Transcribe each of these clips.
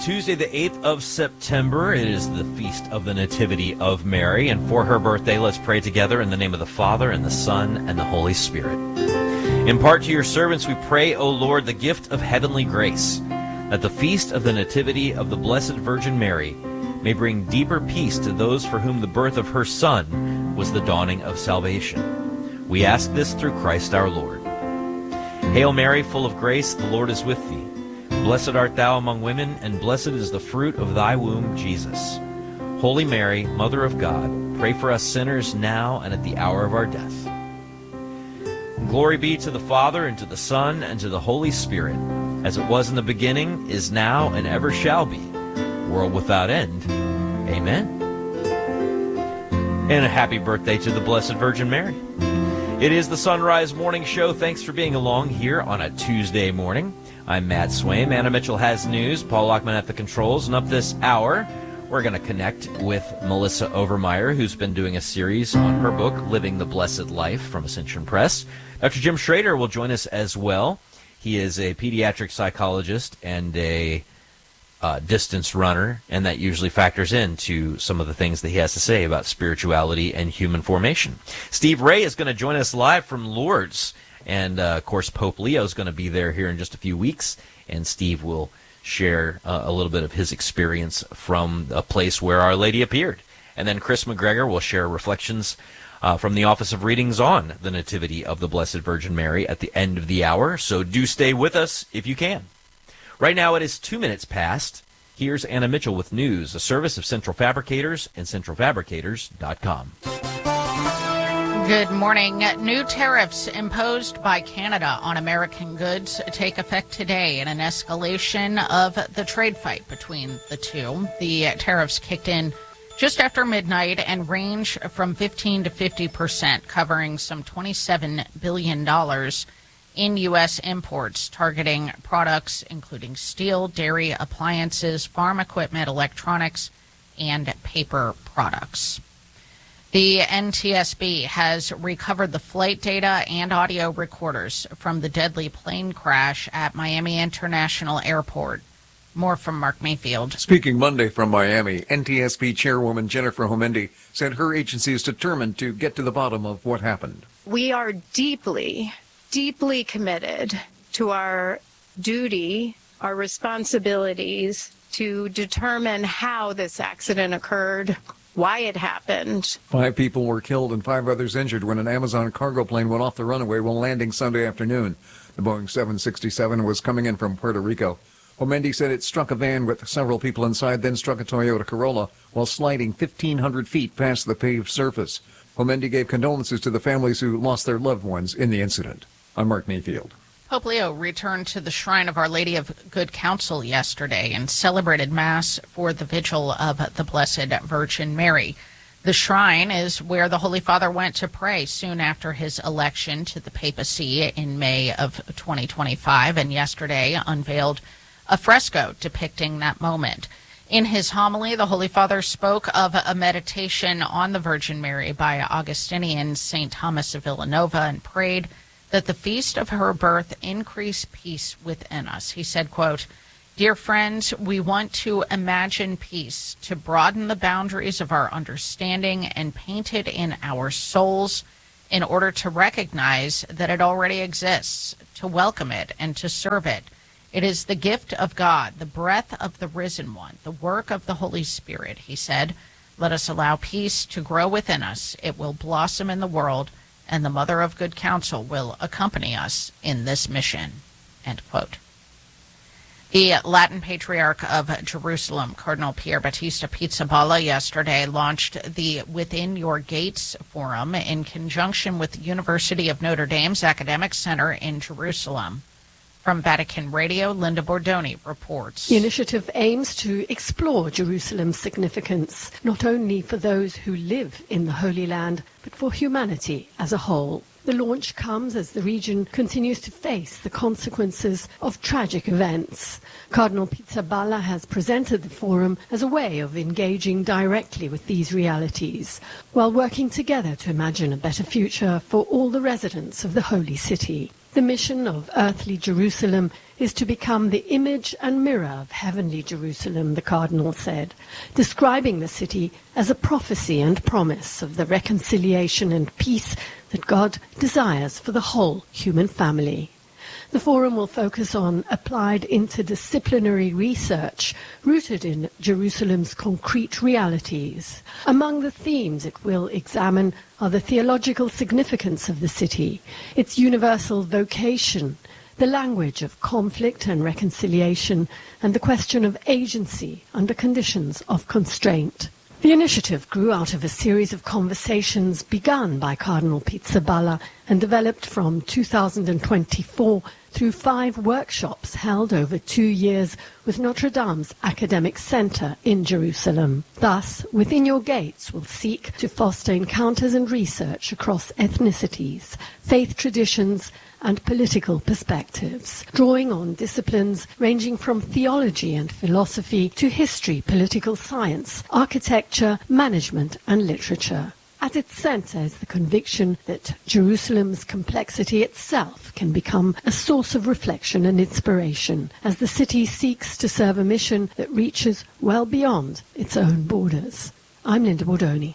Tuesday, the 8th of September, it is the Feast of the Nativity of Mary, and for her birthday, let's pray together in the name of the Father, and the Son, and the Holy Spirit. Impart to your servants, we pray, O Lord, the gift of heavenly grace, that the feast of the Nativity of the Blessed Virgin Mary may bring deeper peace to those for whom the birth of her Son was the dawning of salvation. We ask this through Christ our Lord. Hail Mary, full of grace, the Lord is with thee. Blessed art thou among women, and blessed is the fruit of thy womb, Jesus. Holy Mary, Mother of God, pray for us sinners now and at the hour of our death. Glory be to the Father, and to the Son, and to the Holy Spirit, as it was in the beginning, is now, and ever shall be, world without end. Amen. And a happy birthday to the Blessed Virgin Mary. It is the Sunrise Morning Show. Thanks for being along here on a Tuesday morning. I'm Matt Swaim. Anna Mitchell has news. Paul Lockman at the controls. And up this hour, we're going to connect with Melissa Overmeyer, who's been doing a series on her book, Living the Blessed Life, from Ascension Press. Dr. Jim Schrader will join us as well. He is a pediatric psychologist and a distance runner, and that usually factors into some of the things that he has to say about spirituality and human formation. Steve Ray is going to join us live from Lourdes. And, of course, Pope Leo is going to be there here in just a few weeks, and Steve will share a little bit of his experience from a place where Our Lady appeared. And then Chris McGregor will share reflections from the Office of Readings on the Nativity of the Blessed Virgin Mary at the end of the hour, so do stay with us if you can. Right now it is 2 minutes past. Here's Anna Mitchell with news, a service of Central Fabricators and centralfabricators.com. Good morning. New tariffs imposed by Canada on American goods take effect today in an escalation of the trade fight between the two. The tariffs kicked in just after midnight and range from 15 to 50%, covering some $27 billion in U.S. imports, targeting products including steel, dairy, appliances, farm equipment, electronics, and paper products. The NTSB has recovered the flight data and audio recorders from the deadly plane crash at Miami International Airport. More from Mark Mayfield. Speaking Monday from Miami, NTSB Chairwoman Jennifer Homendy said her agency is determined to get to the bottom of what happened. We are deeply, deeply committed to our duty, our responsibilities to determine how this accident occurred, why it happened. 5 people were killed and 5 others injured when an Amazon cargo plane went off the runway while landing Sunday afternoon. The Boeing 767 was coming in from Puerto Rico. Homendy said it struck a van with several people inside, then struck a Toyota Corolla while sliding 1,500 feet past the paved surface. Homendy gave condolences to the families who lost their loved ones in the incident. I'm Mark Mayfield. Pope Leo returned to the Shrine of Our Lady of Good Counsel yesterday and celebrated Mass for the Vigil of the Blessed Virgin Mary. The shrine is where the Holy Father went to pray soon after his election to the papacy in May of 2025, and yesterday unveiled a fresco depicting that moment. In his homily, the Holy Father spoke of a meditation on the Virgin Mary by Augustinian St. Thomas of Villanova and prayed that the feast of her birth increase peace within us. He said, quote, "Dear friends, we want to imagine peace, to broaden the boundaries of our understanding and paint it in our souls in order to recognize that it already exists, to welcome it and to serve it. It is the gift of God, the breath of the risen one, the work of the Holy Spirit," he said. "Let us allow peace to grow within us. It will blossom in the world, and the Mother of Good Counsel will accompany us in this mission." End quote. The Latin Patriarch of Jerusalem, Cardinal Pier Battista Pizzaballa, yesterday launched the Within Your Gates Forum in conjunction with the University of Notre Dame's Academic Center in Jerusalem. From Vatican Radio, Linda Bordoni reports. The initiative aims to explore Jerusalem's significance, not only for those who live in the Holy Land, but for humanity as a whole. The launch comes as the region continues to face the consequences of tragic events. Cardinal Pizzaballa has presented the forum as a way of engaging directly with these realities, while working together to imagine a better future for all the residents of the Holy City. The mission of Earthly Jerusalem is to become the image and mirror of heavenly Jerusalem, the cardinal said, describing the city as a prophecy and promise of the reconciliation and peace that God desires for the whole human family. The forum will focus on applied interdisciplinary research rooted in Jerusalem's concrete realities. Among the themes it will examine are the theological significance of the city, its universal vocation, the language of conflict and reconciliation, and the question of agency under conditions of constraint. The initiative grew out of a series of conversations begun by Cardinal Pizzaballa and developed from 2024 through 5 workshops held over 2 years with Notre Dame's Academic Center in Jerusalem. Thus, Within Your Gates will seek to foster encounters and research across ethnicities, faith traditions, and political perspectives, drawing on disciplines ranging from theology and philosophy to history, political science, architecture, management, and literature. At its center is the conviction that Jerusalem's complexity itself can become a source of reflection and inspiration as the city seeks to serve a mission that reaches well beyond its own borders. I'm Linda Bordoni.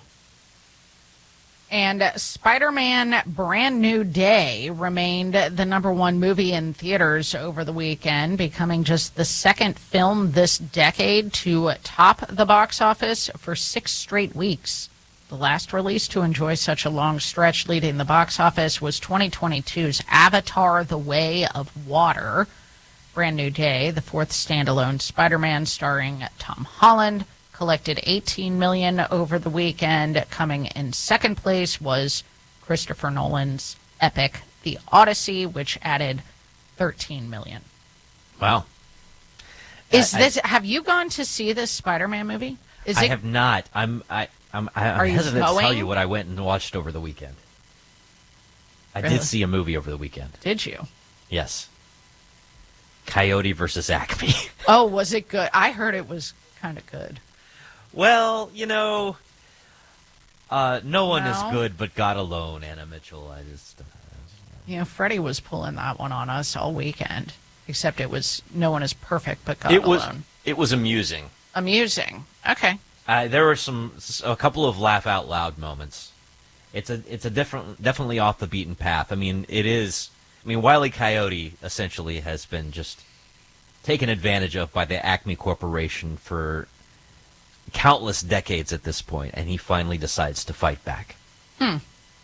And Spider-Man Brand New Day remained the #1 movie in theaters over the weekend, becoming just the second film this decade to top the box office for 6 straight weeks. The last release to enjoy such a long stretch leading the box office was 2022's Avatar: The Way of Water. Brand New Day, the 4th standalone Spider-Man starring Tom Holland, collected $18 million over the weekend. Coming in second place was Christopher Nolan's epic The Odyssey, which added $13 million. Wow. Have you gone to see this Spider-Man movie? I have not. I'm hesitant to tell you what I went and watched over the weekend. I did see a movie over the weekend. Did you? Yes. Coyote versus Acme. Oh, was it good? I heard it was kind of good. Well, no one is good but God alone, Anna Mitchell. Freddie was pulling that one on us all weekend, except it was no one is perfect but God alone. It was amusing. Amusing. Okay. There were a couple of laugh out loud moments. It's definitely off the beaten path. Wile E. Coyote essentially has been just taken advantage of by the Acme Corporation for countless decades at this point, and he finally decides to fight back. And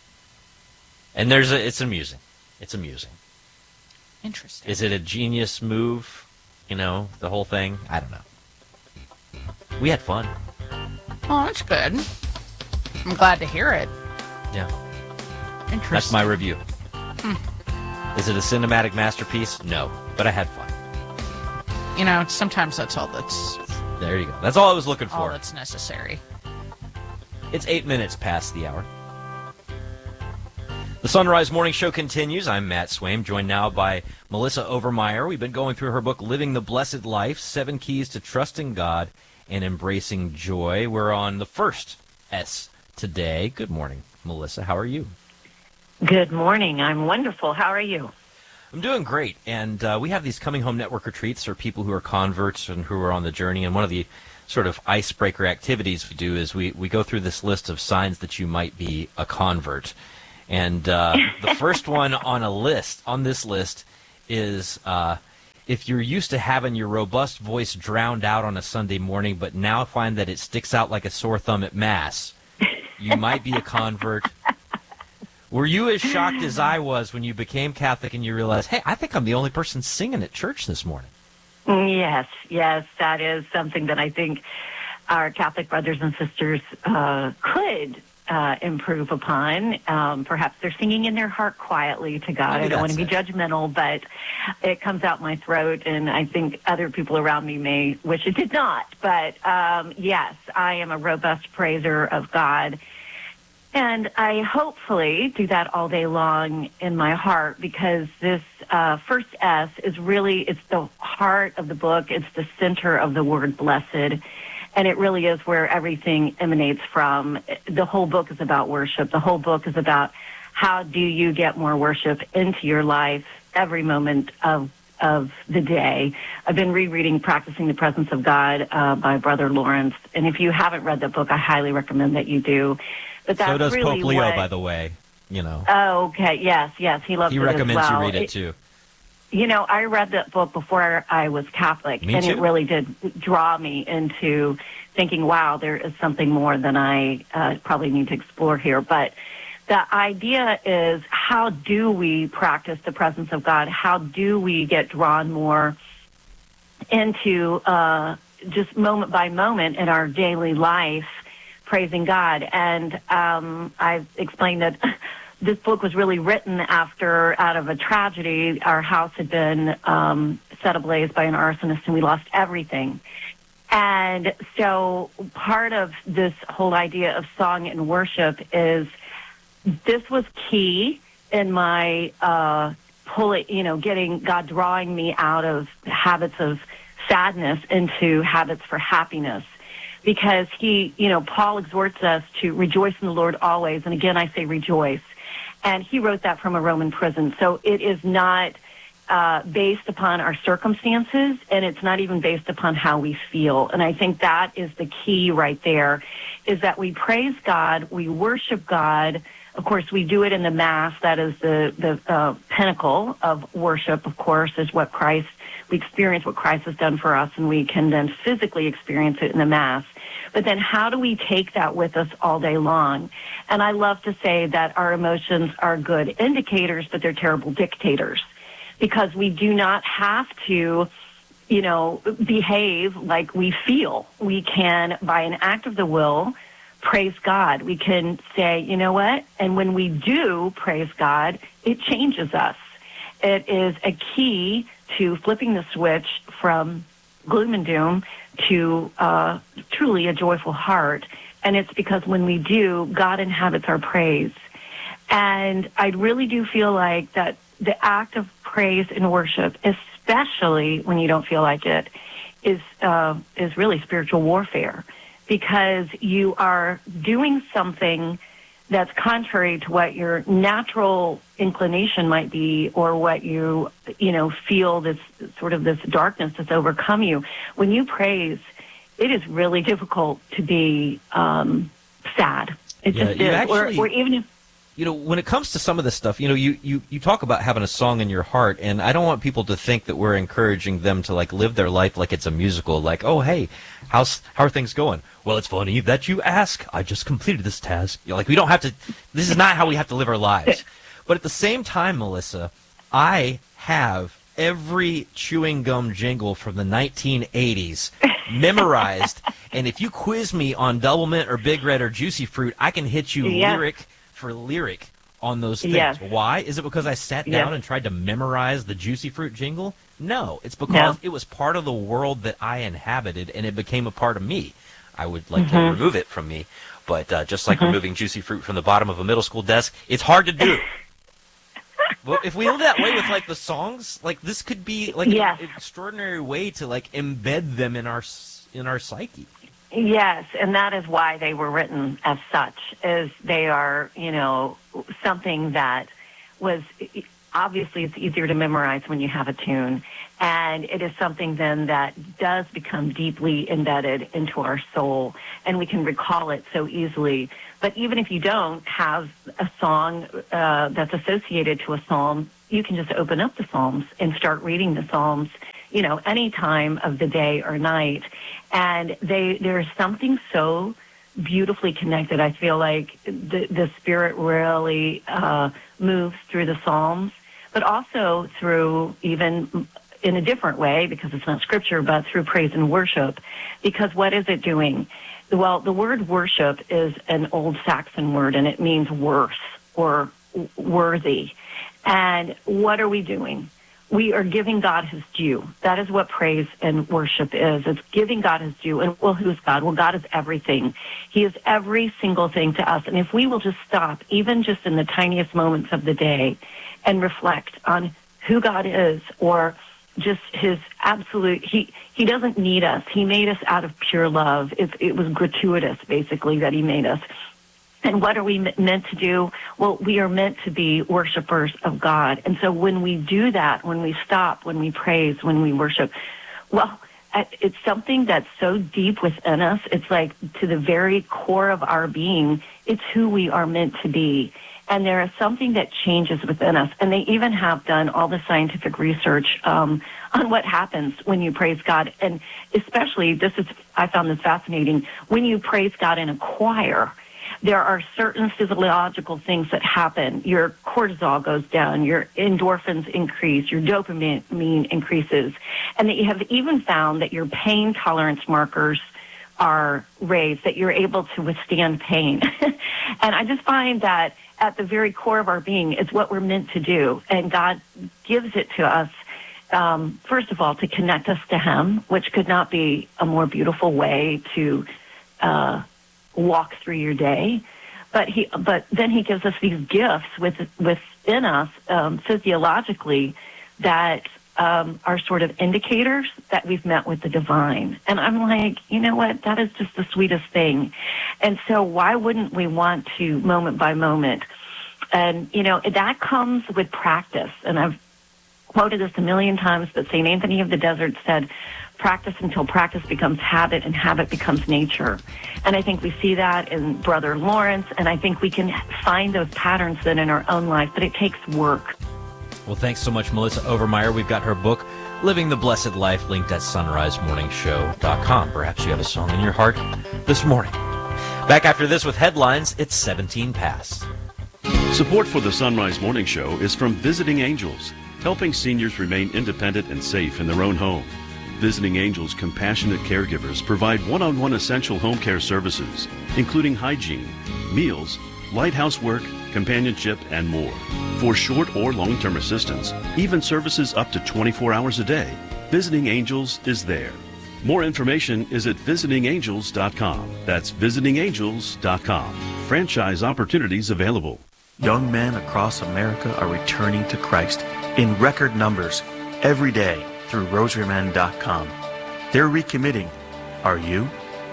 it's amusing. It's amusing. Interesting. Is it a genius move? The whole thing? I don't know. We had fun. Oh, that's good. I'm glad to hear it. Yeah. Interesting. That's my review. Is it a cinematic masterpiece? No, but I had fun. Sometimes that's all that's... There you go. That's all I was looking for. All that's necessary. It's 8 minutes past the hour. The Sunrise Morning Show continues. I'm Matt Swaim, joined now by Melissa Overmeyer. We've been going through her book, Living the Blessed Life, 7 Keys to Trusting God and Embracing Joy. We're on the first S today. Good morning, Melissa. How are you? Good morning. I'm wonderful. How are you? I'm doing great, and we have these Coming Home Network retreats for people who are converts and who are on the journey, and one of the sort of icebreaker activities we do is we go through this list of signs that you might be a convert. And the first one on this list is if you're used to having your robust voice drowned out on a Sunday morning, but now find that it sticks out like a sore thumb at Mass, you might be a convert. Were you as shocked as I was when you became Catholic and you realized, hey, I think I'm the only person singing at church this morning? Yes, that is something that I think our Catholic brothers and sisters could improve upon. Perhaps they're singing in their heart quietly to God. I don't want to be judgmental, but it comes out my throat, and I think other people around me may wish it did not. But yes, I am a robust praiser of God. And I hopefully do that all day long in my heart, because this first S is really, it's the heart of the book. It's the center of the word blessed. And it really is where everything emanates from. The whole book is about worship. The whole book is about how do you get more worship into your life every moment of of the day. I've been rereading Practicing the Presence of God by Brother Lawrence. And if you haven't read that book, I highly recommend that you do. But that's so does really Pope Leo, by the way. Oh, okay. Yes. He loves it as well. He recommends you read it, too. I read that book before I was Catholic, Me and too. it really did draw me into thinking, wow, there is something more than I probably need to explore here. But the idea is, how do we practice the presence of God? How do we get drawn more into just moment by moment in our daily life, praising God? And I've explained that this book was really written out of a tragedy. Our house had been set ablaze by an arsonist, and we lost everything. And so part of this whole idea of song and worship is, this was key in my getting God, drawing me out of habits of sadness into habits for happiness. Because Paul exhorts us to rejoice in the Lord always. And again, I say rejoice. And he wrote that from a Roman prison. So it is not based upon our circumstances, and it's not even based upon how we feel. And I think that is the key right there, is that we praise God, we worship God. Of course, we do it in the Mass. That is the pinnacle of worship, of course, is what we experience what Christ has done for us, and we can then physically experience it in the Mass. But then how do we take that with us all day long? And I love to say that our emotions are good indicators, but they're terrible dictators, because we do not have to, behave like we feel. We can, by an act of the will, praise God. We can say, you know what? And when we do praise God, it changes us. It is a key to flipping the switch from gloom and doom to truly a joyful heart. And it's because when we do, God inhabits our praise. And I really do feel like that the act of praise and worship, especially when you don't feel like it, is really spiritual warfare, because you are doing something that's contrary to what your natural inclination might be, or what you feel, this sort of this darkness that's overcome you. When you praise, it is really difficult to be sad. It just is. Actually, or even if, when it comes to some of this stuff, you talk about having a song in your heart, and I don't want people to think that we're encouraging them to live their life like it's a musical, like, oh, hey, how are things going? Well, it's funny that you ask. I just completed this task. We don't have to, this is not how we have to live our lives. But at the same time, Melissa, I have every chewing gum jingle from the 1980s memorized, and if you quiz me on Double Mint or Big Red or Juicy Fruit, I can hit you lyric for lyric on those things. Yes. Why? Is it because I sat down and tried to memorize the Juicy Fruit jingle? No, it's because it was part of the world that I inhabited, and it became a part of me. I would like to remove it from me, but just like removing Juicy Fruit from the bottom of a middle school desk, it's hard to do. Well, if we live that way with the songs, this could be an extraordinary way to embed them in our psyche. Yes, and that is why they were written as such, is they are, something that was, obviously it's easier to memorize when you have a tune, and it is something then that does become deeply embedded into our soul, and we can recall it so easily. But even if you don't have a song that's associated to a psalm, you can just open up the Psalms and start reading the Psalms, any time of the day or night. And there's something so beautifully connected. I feel like the Spirit really moves through the Psalms, but also through, even in a different way, because it's not Scripture, but through praise and worship. Because what is it doing? Well, the word worship is an old Saxon word, and it means worth or worthy. And what are we doing? We are giving God his due. That is what praise and worship is. It's giving God his due. And, well, who is God? Well, God is everything. He is every single thing to us. And if we will just stop, even just in the tiniest moments of the day, and reflect on who God is, or just his absolute, he doesn't need us. He made us out of pure love. It was gratuitous, basically, that he made us. And what are we meant to do? Well, we are meant to be worshipers of God. And so when we do that, when we stop, when we praise, when we worship, well, it's something that's so deep within us. It's like to the very core of our being, it's who we are meant to be. And there is something that changes within us. And they even have done all the scientific research on what happens when you praise God. And especially, I found this fascinating, when you praise God in a choir, there are certain physiological things that happen. Your cortisol goes down, your endorphins increase, your dopamine increases. And that you have even found that your pain tolerance markers are raised, that you're able to withstand pain. And I just find that at the very core of our being is what we're meant to do. And God gives it to us, first of all, to connect us to Him, which could not be a more beautiful way to walk through your day. But then He gives us these gifts within us physiologically that are sort of indicators that we've met with the divine. And I'm like, you know what? That is just the sweetest thing. And so why wouldn't we want to, moment by moment? And, that comes with practice. And I've quoted this a million times, but St. Anthony of the Desert said, practice until practice becomes habit and habit becomes nature. And I think we see that in Brother Lawrence, and I think we can find those patterns then in our own life, but it takes work. Well, thanks so much, Melissa Overmeyer. We've got her book, Living the Blessed Life, linked at sunrisemorningshow.com. Perhaps you have a song in your heart this morning. Back after this with headlines, it's 17 past. Support for the Sunrise Morning Show is from Visiting Angels, helping seniors remain independent and safe in their own home. Visiting Angels compassionate caregivers provide one-on-one essential home care services, including hygiene, meals, light housework, companionship, and more. For short or long-term assistance, even services up to 24 hours a day, Visiting Angels is there. More information is at visitingangels.com. That's visitingangels.com. Franchise opportunities available. Young men across America are returning to Christ in record numbers every day through rosarymen.com. They're recommitting. Are you?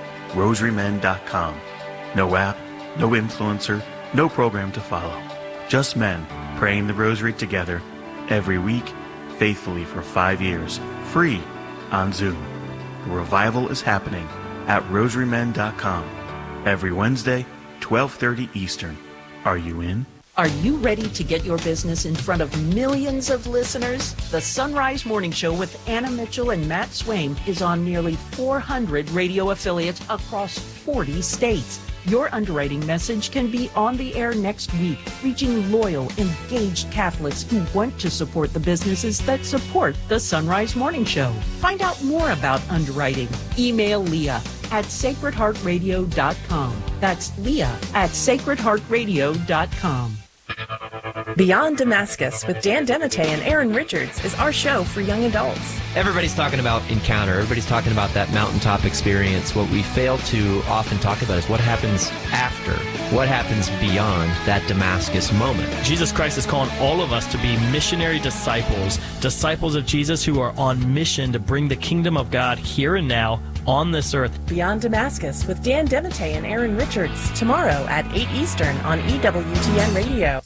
rosarymen.com. No app, no influencer, no program to follow. Just men praying the rosary together every week, faithfully for 5 years, free on Zoom. The revival is happening at rosarymen.com every Wednesday, 12:30 Eastern. Are you in? Are you ready to get your business in front of millions of listeners? The Sunrise Morning Show with Anna Mitchell and Matt Swain is on nearly 400 radio affiliates across 40 states. Your underwriting message can be on the air next week, reaching loyal, engaged Catholics who want to support the businesses that support the Sunrise Morning Show. Find out more about underwriting. Email Leah at sacredheartradio.com. That's Leah at sacredheartradio.com. Beyond Damascus with Dan Demite and Aaron Richards is our show for young adults. Everybody's talking about encounter. Everybody's talking about that mountaintop experience. What we fail to often talk about is what happens after, what happens beyond that Damascus moment. Jesus Christ is calling all of us to be missionary disciples, disciples of Jesus who are on mission to bring the kingdom of God here and now on this earth. Beyond Damascus with Dan Demite and Aaron Richards, tomorrow at 8 Eastern on EWTN Radio.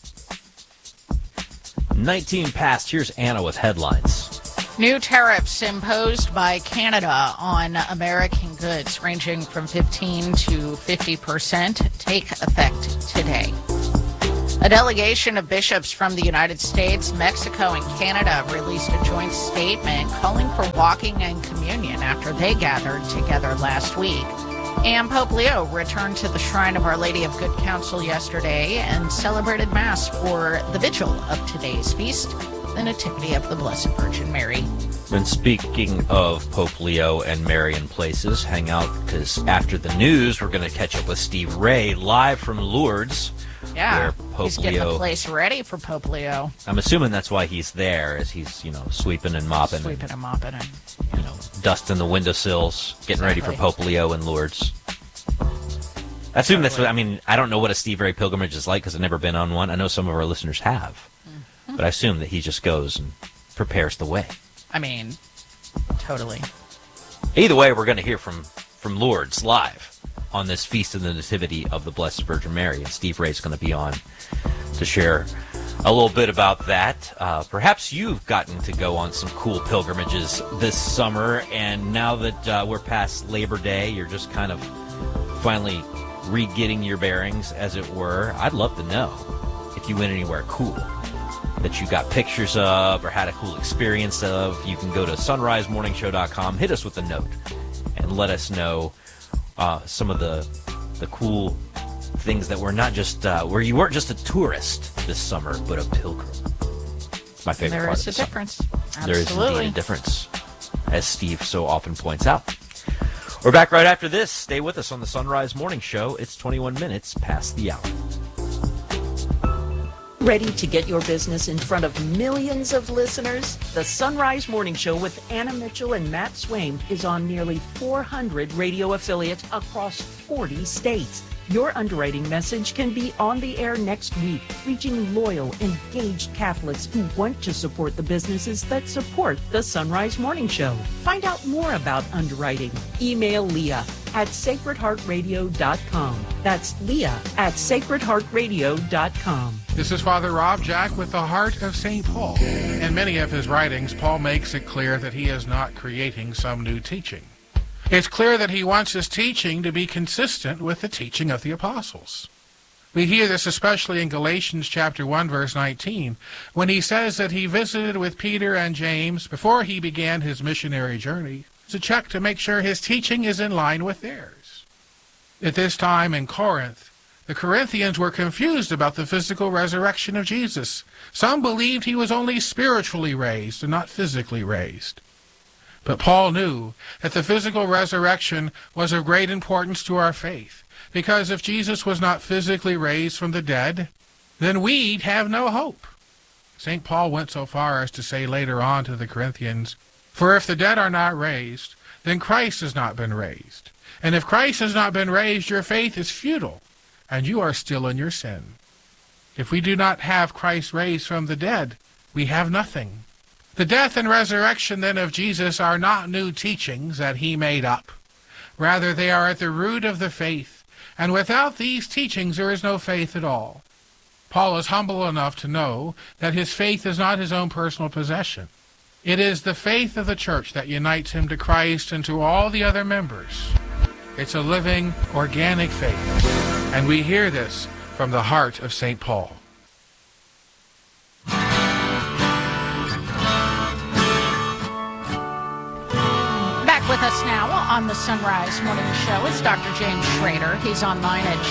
19 past. Here's Anna with headlines. New tariffs imposed by Canada on American goods ranging from 15 to 50% take effect today. A delegation of bishops from the United States, Mexico, and Canada released a joint statement calling for walking and communion after they gathered together last week. And Pope Leo returned to the Shrine of Our Lady of Good Counsel yesterday and celebrated Mass for the vigil of today's feast, the Nativity of the Blessed Virgin Mary. And speaking of Pope Leo and Marian places, hang out, because after the news, we're going to catch up with Steve Ray live from Lourdes. Yeah, where Pope he's getting Leo, the place ready for Pope Leo. I'm assuming that's why he's there, as he's, sweeping and mopping. And dusting the windowsills, getting ready for Pope Leo in Lourdes. I assume that's what, I don't know what a Steve Ray pilgrimage is like because I've never been on one. I know some of our listeners have. Mm-hmm. But I assume that he just goes and prepares the way. Totally. Either way, we're going to hear from Lourdes live on this Feast of the Nativity of the Blessed Virgin Mary. And Steve Ray's going to be on to share a little bit about that. Perhaps you've gotten to go on some cool pilgrimages this summer, and now that we're past Labor Day, you're just kind of finally re-getting your bearings, as it were. I'd love to know if you went anywhere cool that you got pictures of or had a cool experience of. You can go to sunrisemorningshow.com, hit us with a note, and let us know some of the cool things that were not just where you weren't just a tourist this summer, but a pilgrim. It's my favorite part of the summer. There is a difference. There is indeed a difference, as Steve so often points out. We're back right after this. Stay with us on the Sunrise Morning Show. It's 21 minutes past the hour. Ready to get your business in front of millions of listeners? The Sunrise Morning Show with Anna Mitchell and Matt Swaim is on nearly 400 radio affiliates across 40 states. Your underwriting message can be on the air next week, reaching loyal, engaged Catholics who want to support the businesses that support the Sunrise Morning Show. Find out more about underwriting. Email Leah at sacredheartradio.com. That's Leah at sacredheartradio.com. This is Father Rob Jack with the Heart of St. Paul. In many of his writings, Paul makes it clear that he is not creating some new teaching. It's clear that he wants his teaching to be consistent with the teaching of the apostles. We hear this especially in Galatians chapter 1, verse 19, when he says that he visited with Peter and James before he began his missionary journey to check to make sure his teaching is in line with theirs. At this time in Corinth, the Corinthians were confused about the physical resurrection of Jesus. Some believed he was only spiritually raised and not physically raised. But Paul knew that the physical resurrection was of great importance to our faith, because if Jesus was not physically raised from the dead, then we'd have no hope. St. Paul went so far as to say later on to the Corinthians, "For if the dead are not raised, then Christ has not been raised. And if Christ has not been raised, your faith is futile, and you are still in your sin." If we do not have Christ raised from the dead, we have nothing. The death and resurrection then of Jesus are not new teachings that he made up. Rather, they are at the root of the faith, and without these teachings there is no faith at all. Paul is humble enough to know that his faith is not his own personal possession. It is the faith of the church that unites him to Christ and to all the other members. It's a living, organic faith, and we hear this from the heart of St. Paul. With us now on the Sunrise Morning Show is Dr. James Schrader. He's online at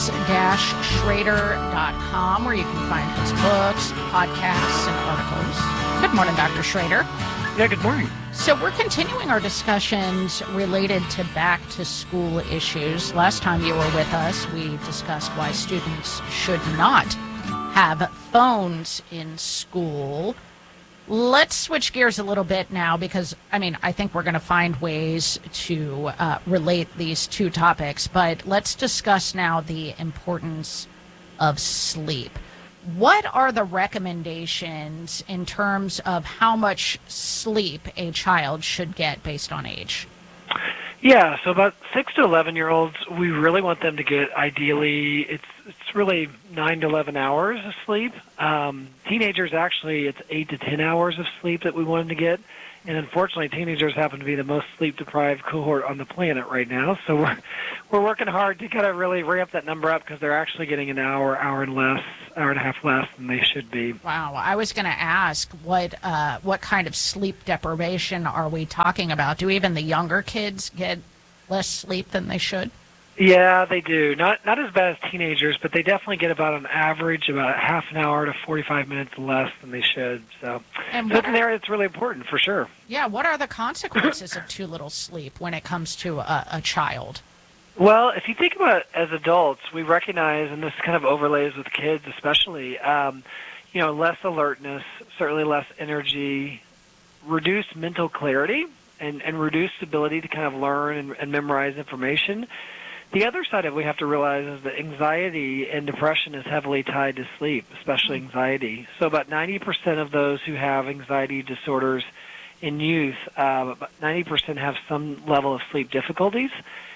james-schrader.com, where you can find his books, podcasts, and articles. Good morning, Dr. Schrader. Yeah, good morning. So we're continuing our discussions related to back-to-school issues. Last time you were with us, we discussed why students should not have phones in school. Let's switch gears a little bit now because, I think we're going to find ways to relate these two topics, but let's discuss now the importance of sleep. What are the recommendations in terms of how much sleep a child should get based on age? Yeah, so about 6 to 11-year-olds, we really want them to get, ideally, it's really 9 to 11 hours of sleep. Teenagers, actually, it's 8 to 10 hours of sleep that we want them to get. And unfortunately, teenagers happen to be the most sleep-deprived cohort on the planet right now. So we're working hard to kind of really ramp that number up because they're actually getting an hour and a half less than they should be. Wow. I was going to ask what kind of sleep deprivation are we talking about? Do even the younger kids get less sleep than they should? Yeah, they do. Not as bad as teenagers, but they definitely get about an average, about half an hour to 45 minutes less than they should. So it's an area that's really important for sure. Yeah, what are the consequences of too little sleep when it comes to a child? Well, if you think about it as adults, we recognize, and this kind of overlays with kids especially, less alertness, certainly less energy, reduced mental clarity, and reduced ability to kind of learn and memorize information. The other side of it we have to realize is that anxiety and depression is heavily tied to sleep, especially anxiety. So about 90% of those who have anxiety disorders in youth, about 90% have some level of sleep difficulties.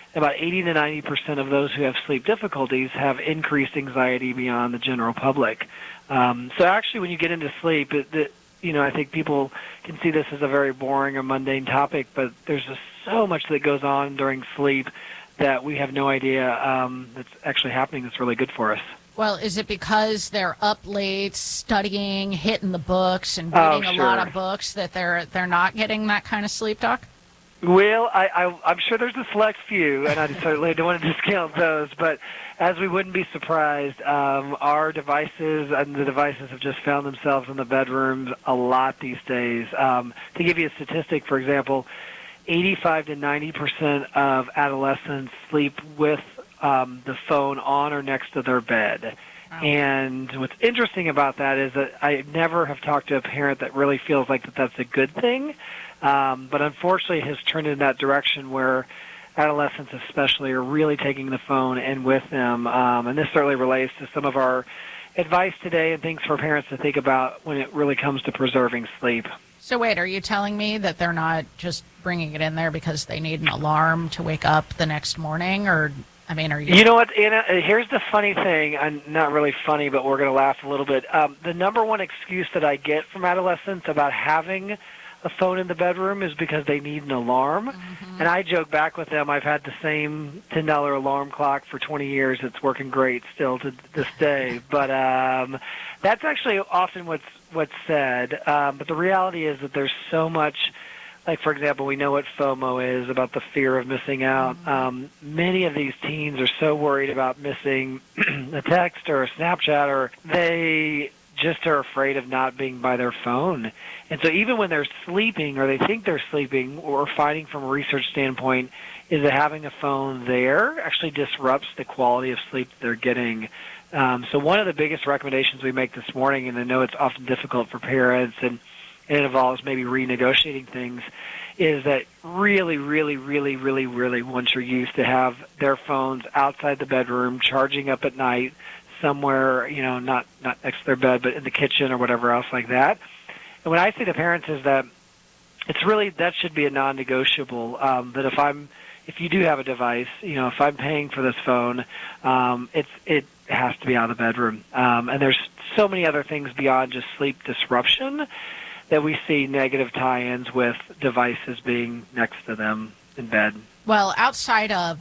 about 80 to 90% of those who have sleep difficulties have increased anxiety beyond the general public. So actually, when you get into sleep, I think people can see this as a very boring or mundane topic, but there's just so much that goes on during sleep that we have no idea that's actually happening that's really good for us. Well, is it because they're up late studying, hitting the books, and reading a lot of books that they're not getting that kind of sleep, Doc? Well, I'm sure there's a select few, and I certainly don't want to discount those, but as we wouldn't be surprised, our devices and the devices have just found themselves in the bedrooms a lot these days. To give you a statistic, for example, 85 to 90% of adolescents sleep with the phone on or next to their bed. Wow. And what's interesting about that is that I never have talked to a parent that really feels like that's a good thing. But unfortunately, it has turned in that direction where adolescents especially are really taking the phone and with them. And this certainly relates to some of our advice today and things for parents to think about when it really comes to preserving sleep. So wait, are you telling me that they're not just bringing it in there because they need an alarm to wake up the next morning? Or, I mean, are you... You know what, Anna, here's the funny thing. I'm not really funny, but we're going to laugh a little bit. The number one excuse that I get from adolescents about having a phone in the bedroom is because they need an alarm. Mm-hmm. And I joke back with them, I've had the same $10 alarm clock for 20 years. It's working great still to this day. But that's actually often what's said. But the reality is that there's so much, like, for example, we know what FOMO is, about the fear of missing out. Mm-hmm. Many of these teens are so worried about missing a text or a Snapchat, or they just are afraid of not being by their phone. And so even when they're sleeping or they think they're sleeping, what we're finding from a research standpoint is that having a phone there actually disrupts the quality of sleep that they're getting. So one of the biggest recommendations we make this morning, and I know it's often difficult for parents and it involves maybe renegotiating things, is that really, really, really, really, really want your youth to have their phones outside the bedroom, charging up at night, somewhere, not next to their bed, but in the kitchen or whatever else like that. And what I say to parents is that it's really, that should be a non-negotiable, that if you do have a device, if I'm paying for this phone, it has to be out of the bedroom. And there's so many other things beyond just sleep disruption that we see negative tie-ins with devices being next to them in bed. Well, outside of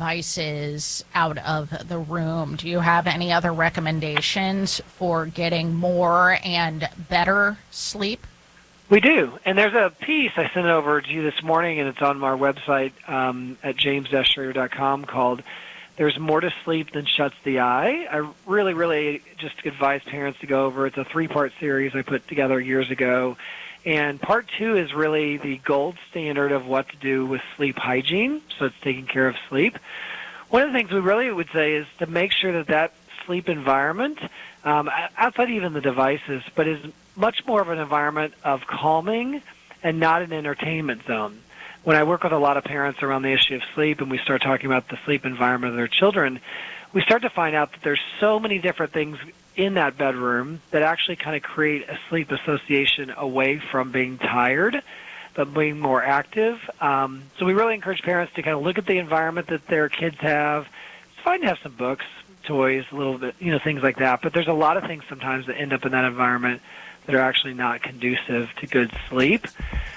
devices out of the room, do you have any other recommendations for getting more and better sleep? We do. And there's a piece I sent over to you this morning, and it's on our website at james-schrader.com called There's More to Sleep Than Shuts the Eye. I really, really just advise parents to go over. It's a 3-part series I put together years ago. And part 2 is really the gold standard of what to do with sleep hygiene, so it's taking care of sleep. One of the things we really would say is to make sure that sleep environment, outside even the devices, but is much more of an environment of calming and not an entertainment zone. When I work with a lot of parents around the issue of sleep and we start talking about the sleep environment of their children, we start to find out that there's so many different things in that bedroom that actually kind of create a sleep association away from being tired, but being more active. So we really encourage parents to kind of look at the environment that their kids have. It's fine to have some books, toys, a little bit, things like that, but there's a lot of things sometimes that end up in that environment that are actually not conducive to good sleep.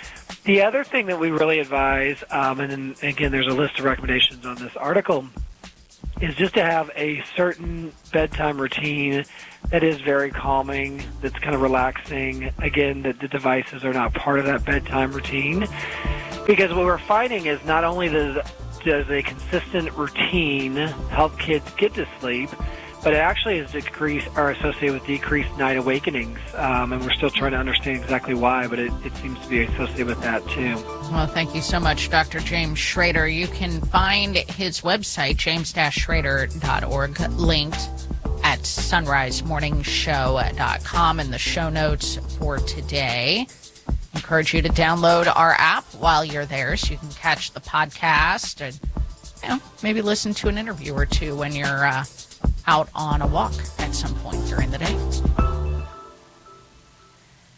The other thing that we really advise, and then again, there's a list of recommendations on this article, is just to have a certain bedtime routine that is very calming, that's kind of relaxing. Again, that the devices are not part of that bedtime routine. Because what we're finding is not only does a consistent routine help kids get to sleep, but it actually is associated with decreased night awakenings. And we're still trying to understand exactly why, but it seems to be associated with that too. Well, thank you so much, Dr. James Schrader. You can find his website, james-schrader.org, linked at sunrisemorningshow.com in the show notes for today. Encourage you to download our app while you're there so you can catch the podcast and maybe listen to an interview or two when you're out on a walk at some point during the day.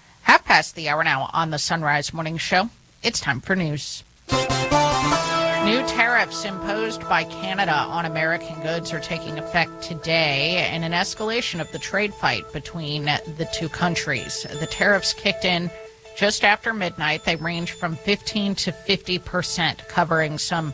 12:30 the hour now on the Sunrise Morning Show. It's time for news. New tariffs imposed by Canada on American goods are taking effect today in an escalation of the trade fight between the two countries. The tariffs kicked in just after midnight. They range from 15 to 50%, covering some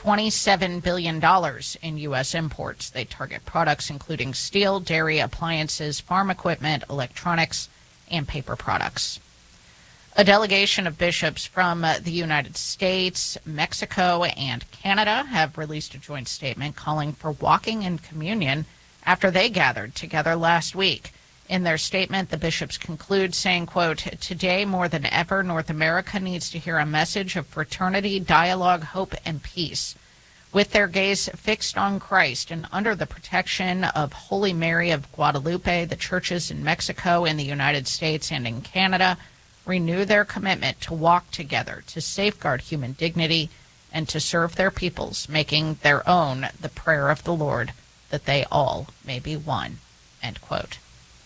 $27 billion in U.S. imports. They target products including steel, dairy, appliances, farm equipment, electronics, and paper products. A delegation of bishops from the United States, Mexico, and Canada have released a joint statement calling for walking in communion after they gathered together last week. In their statement, the bishops conclude saying, quote, "Today more than ever, North America needs to hear a message of fraternity, dialogue, hope, and peace. With their gaze fixed on Christ and under the protection of Holy Mary of Guadalupe, the churches in Mexico, in the United States, and in Canada renew their commitment to walk together, to safeguard human dignity, and to serve their peoples, making their own the prayer of the Lord, that they all may be one." End quote.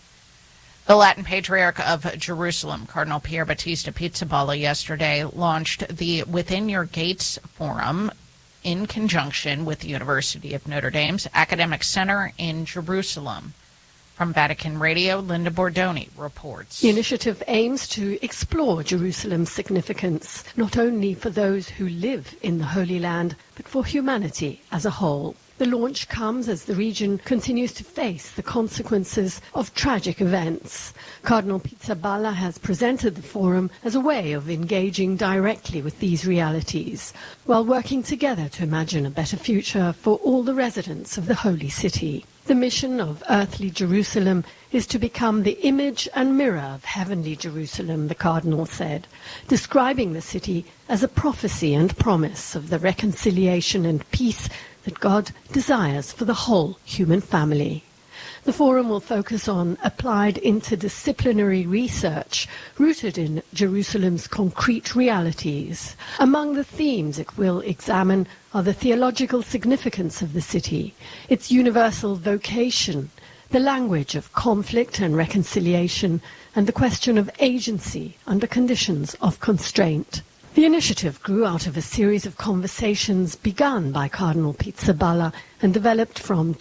The Latin Patriarch of Jerusalem, Cardinal Pier Battista Pizzaballa, yesterday launched the Within Your Gates Forum in conjunction with the University of Notre Dame's Academic Center in Jerusalem. From Vatican Radio, Linda Bordoni reports. The initiative aims to explore Jerusalem's significance, not only for those who live in the Holy Land, but for humanity as a whole. The launch comes as the region continues to face the consequences of tragic events. Cardinal Pizzaballa has presented the forum as a way of engaging directly with these realities, while working together to imagine a better future for all the residents of the Holy City. The mission of earthly Jerusalem is to become the image and mirror of heavenly Jerusalem, the Cardinal said, describing the city as a prophecy and promise of the reconciliation and peace that God desires for the whole human family. The forum will focus on applied interdisciplinary research rooted in Jerusalem's concrete realities. Among the themes it will examine are the theological significance of the city, its universal vocation, the language of conflict and reconciliation, and the question of agency under conditions of constraint. The initiative grew out of a series of conversations begun by Cardinal Pizzaballa and developed from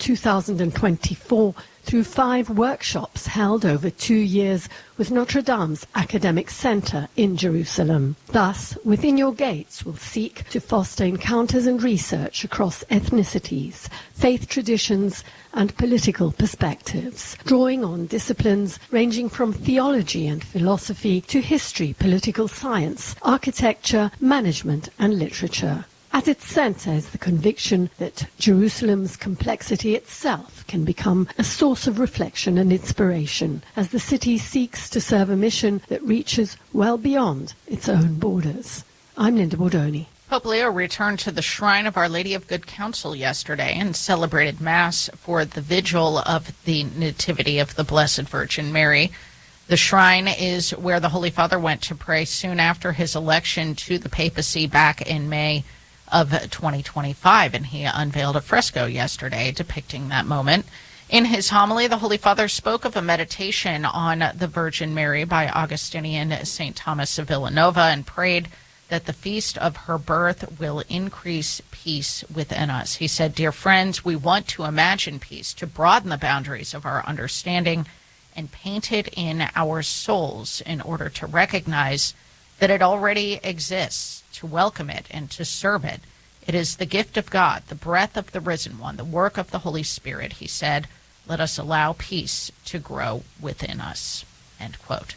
2024 through 5 workshops held over 2 years with Notre Dame's Academic Center in Jerusalem. Thus, Within Your Gates will seek to foster encounters and research across ethnicities, faith traditions, and political perspectives, drawing on disciplines ranging from theology and philosophy to history, political science, architecture, management, and literature. At its center is the conviction that Jerusalem's complexity itself can become a source of reflection and inspiration as the city seeks to serve a mission that reaches well beyond its own borders. I'm Linda Bordoni. Pope Leo returned to the Shrine of Our Lady of Good Counsel yesterday and celebrated Mass for the vigil of the Nativity of the Blessed Virgin Mary. The shrine is where the Holy Father went to pray soon after his election to the papacy back in May of 2025, and he unveiled a fresco yesterday depicting that moment. In his homily, the Holy Father spoke of a meditation on the Virgin Mary by Augustinian St. Thomas of Villanova and prayed that the feast of her birth will increase peace within us. He said, "Dear friends, we want to imagine peace, to broaden the boundaries of our understanding and paint it in our souls in order to recognize that it already exists, to welcome it and to serve it. It is the gift of God, the breath of the risen one, the work of the Holy Spirit," he said. "Let us allow peace to grow within us." End quote.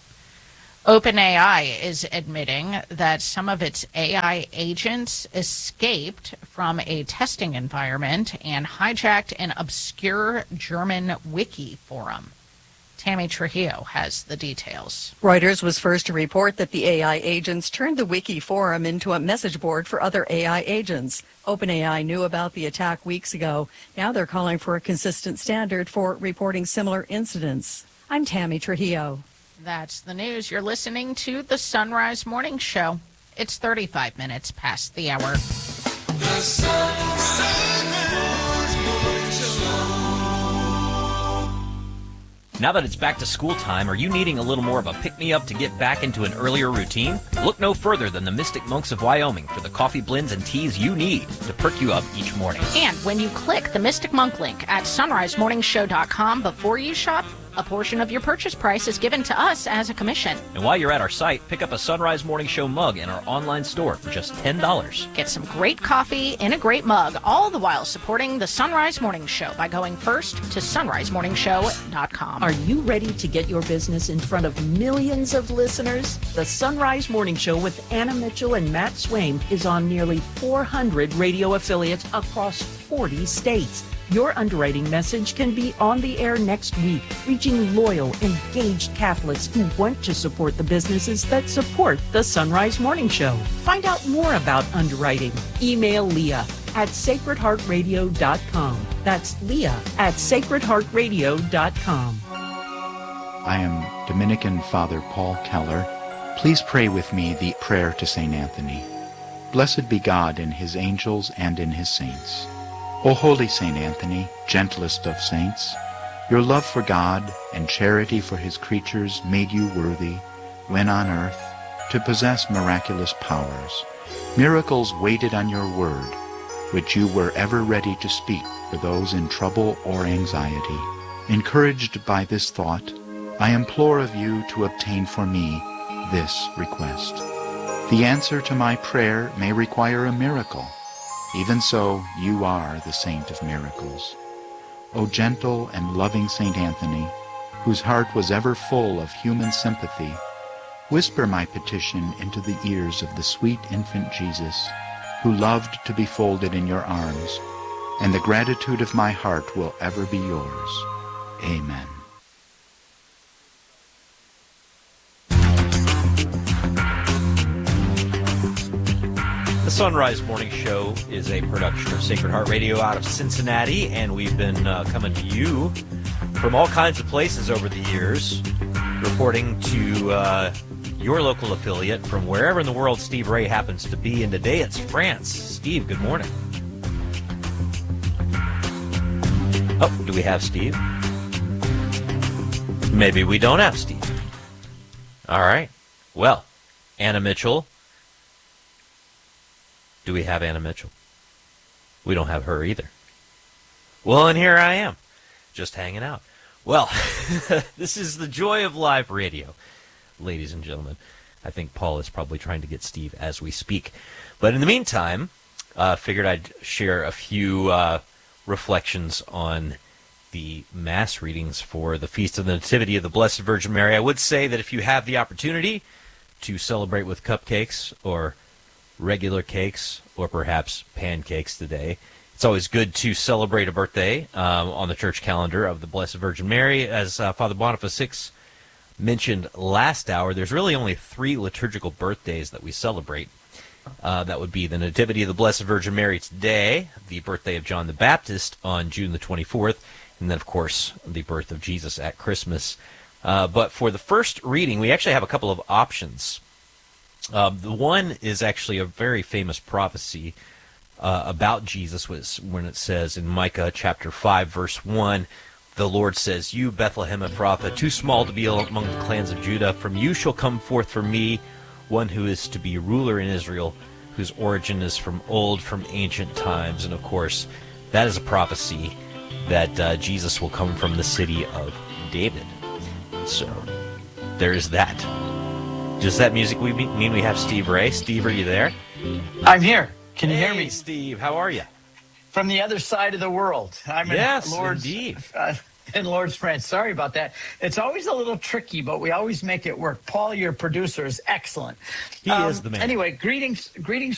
OpenAI is admitting that some of its AI agents escaped from a testing environment and hijacked an obscure German wiki forum. Tammy Trujillo has the details. Reuters was first to report that the AI agents turned the wiki forum into a message board for other AI agents. OpenAI knew about the attack weeks ago. Now they're calling for a consistent standard for reporting similar incidents. I'm Tammy Trujillo. That's the news. You're listening to the Sunrise Morning Show. It's 35 minutes past the hour. The Sunrise Morning Show. Now that it's back to school time, are you needing a little more of a pick-me-up to get back into an earlier routine? Look no further than the Mystic Monks of Wyoming for the coffee blends and teas you need to perk you up each morning. And when you click the Mystic Monk link at sunrisemorningshow.com before you shop, a portion of your purchase price is given to us as a commission. And while you're at our site, pick up a Sunrise Morning Show mug in our online store for just $10. Get some great coffee in a great mug, all the while supporting the Sunrise Morning Show by going first to sunrisemorningshow.com. Are you ready to get your business in front of millions of listeners? The Sunrise Morning Show with Anna Mitchell and Matt Swaim is on nearly 400 radio affiliates across 40 states. Your underwriting message can be on the air next week, reaching loyal, engaged Catholics who want to support the businesses that support the Sunrise Morning Show. Find out more about underwriting. Email Leah at sacredheartradio.com. That's Leah at sacredheartradio.com. I am Dominican Father Paul Keller. Please pray with me the prayer to St. Anthony. Blessed be God in his angels and in his saints. O holy St. Anthony, gentlest of saints, your love for God and charity for his creatures made you worthy, when on earth, to possess miraculous powers. Miracles waited on your word, which you were ever ready to speak for those in trouble or anxiety. Encouraged by this thought, I implore of you to obtain for me this request. The answer to my prayer may require a miracle. Even so, you are the saint of miracles. O gentle and loving St. Anthony, whose heart was ever full of human sympathy, whisper my petition into the ears of the sweet infant Jesus, who loved to be folded in your arms, and the gratitude of my heart will ever be yours. Amen. The Sunrise Morning Show is a production of Sacred Heart Radio out of Cincinnati, and we've been coming to you from all kinds of places over the years, reporting to your local affiliate from wherever in the world Steve Ray happens to be, and today it's France. Steve, good morning. Oh, do we have Steve? Maybe we don't have Steve. All right. Well, Anna Mitchell. Do we have Anna Mitchell? We don't have her either. Well, and here I am, just hanging out. Well, this is the joy of live radio, ladies and gentlemen. I think Paul is probably trying to get Steve as we speak. But in the meantime, figured I'd share a few reflections on the Mass readings for the Feast of the Nativity of the Blessed Virgin Mary. I would say that if you have the opportunity to celebrate with cupcakes or regular cakes or perhaps pancakes today, it's always good to celebrate a birthday on the church calendar of the Blessed Virgin Mary. As Father Boniface VI mentioned last hour, there's really only 3 liturgical birthdays that we celebrate. That would be the Nativity of the Blessed Virgin Mary today, the birthday of John the Baptist on June the 24th, and then, of course, the birth of Jesus at Christmas. But for the first reading, we actually have a couple of options. The one is actually a very famous prophecy about Jesus, when it says in Micah chapter 5, verse 1, the Lord says, "You, Bethlehem Ephrathah, too small to be among the clans of Judah, from you shall come forth for me one who is to be ruler in Israel, whose origin is from old, from ancient times." And of course, that is a prophecy that Jesus will come from the city of David. So, there's that. Does that music mean we have Steve Ray? Steve, are you there? I'm here. Can you hear me? Steve, how are you? From the other side of the world. I'm yes, in Lourdes, indeed. In Lourdes, France. Sorry about that. It's always a little tricky, but we always make it work. Paul, your producer, is excellent. He is the man. Anyway, greetings